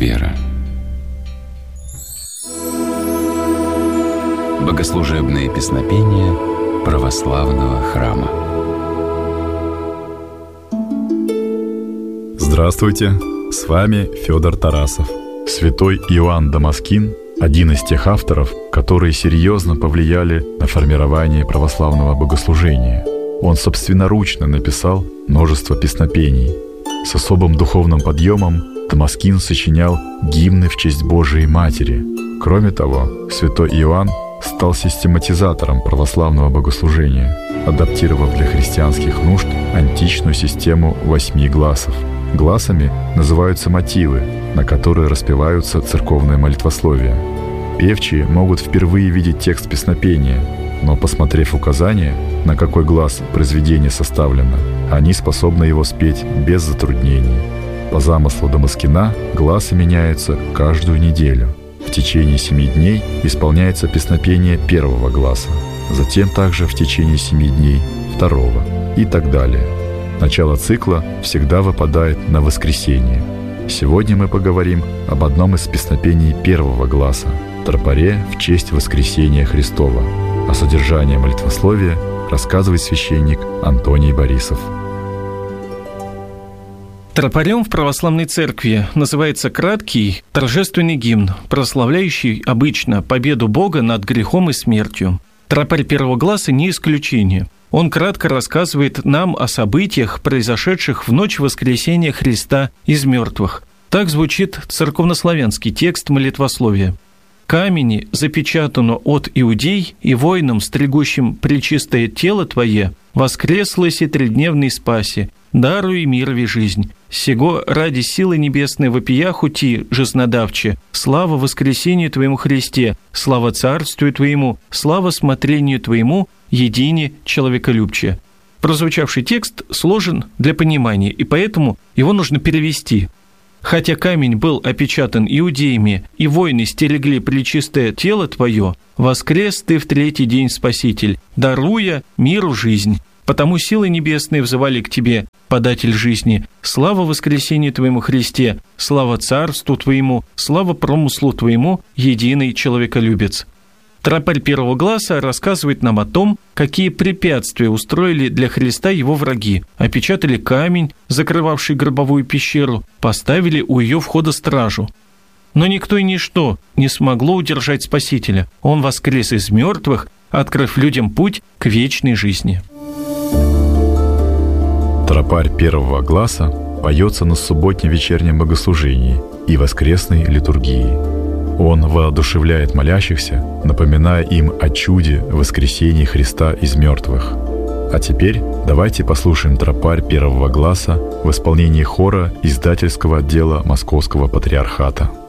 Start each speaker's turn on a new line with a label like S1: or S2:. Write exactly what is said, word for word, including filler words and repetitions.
S1: вера. Богослужебные песнопения православного храма.
S2: Здравствуйте, с вами Федор Тарасов. Святой Иоанн Дамаскин – один из тех авторов, которые серьезно повлияли на формирование православного богослужения. Он собственноручно написал множество песнопений. С особым духовным подъемом Дамаскин сочинял гимны в честь Божией Матери. Кроме того, святой Иоанн стал систематизатором православного богослужения, адаптировав для христианских нужд античную систему восьми гласов. Гласами называются мотивы, на которые распеваются церковное молитвословие. Певчие могут впервые видеть текст песнопения, но, посмотрев указание, на какой глас произведение составлено, они способны его спеть без затруднений. По замыслу Дамаскина гласы меняются каждую неделю. В течение семи дней исполняется песнопение первого гласа, затем также в течение семи дней второго и так далее. Начало цикла всегда выпадает на воскресенье. Сегодня мы поговорим об одном из песнопений первого гласа – тропаре в честь воскресения Христова. О содержании молитвословия рассказывает священник Антоний Борисов.
S3: Тропарем в православной церкви называется краткий торжественный гимн, прославляющий обычно победу Бога над грехом и смертью. Тропарь первого гласа не исключение. Он кратко рассказывает нам о событиях, произошедших в ночь воскресения Христа из мертвых. Так звучит церковнославянский текст молитвословия. «Камени запечатано от иудей, и воинам, стригущим пречистое тело Твое, воскреслося тридневной спаси, даруй мирови жизнь. Сего ради силы небесной вопия хути, жизнодавче, слава воскресению Твоему Христе, слава царствию Твоему, слава смотрению Твоему, едине человеколюбче». Прозвучавший текст сложен для понимания, и поэтому его нужно перевести. «Хотя камень был опечатан иудеями, и воины стерегли пречистое тело Твое, воскрес Ты в третий день, Спаситель, даруя миру жизнь. Потому силы небесные взывали к Тебе, податель жизни. Слава воскресению Твоему Христе, слава царству Твоему, слава промыслу Твоему, единый человеколюбец». Тропарь первого гласа рассказывает нам о том, какие препятствия устроили для Христа его враги. Опечатали камень, закрывавший гробовую пещеру, поставили у ее входа стражу. Но никто и ничто не смогло удержать Спасителя. Он воскрес из мертвых, открыв людям путь к вечной жизни.
S2: Тропарь первого гласа поется на субботнем вечернем богослужении и воскресной литургии. Он воодушевляет молящихся, напоминая им о чуде воскресения Христа из мертвых. А теперь давайте послушаем тропарь первого гласа в исполнении хора издательского отдела Московского патриархата.